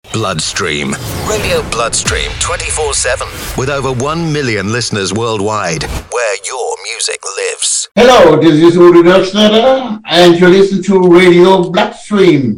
Bloodstream. Radio Bloodstream 24/7. With over 1 million listeners worldwide. Where your music lives. Hello, this is Udo Dirksnedder, and you listen to Radio Bloodstream.